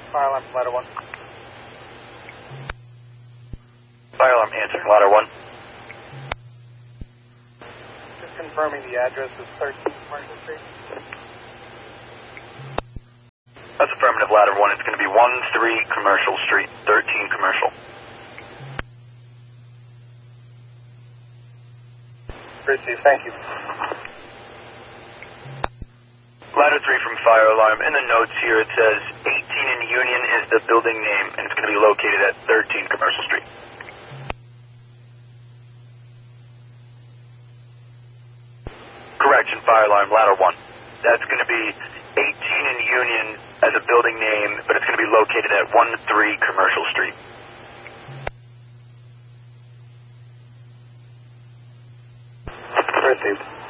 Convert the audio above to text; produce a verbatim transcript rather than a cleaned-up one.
Fire alarm, ladder one. Fire alarm answering, ladder one. Just confirming the address is thirteen Commercial Street. That's affirmative, ladder one. It's going to be one three Commercial Street, thirteen Commercial. Received, thank you. Ladder three from fire alarm. In the notes here it says eighteen in Union is the building name, and it's going to be located at thirteen Commercial Street. Correction, fire alarm, ladder one. That's going to be eighteen in Union as a building name, but it's going to be located at one three Commercial Street. Received.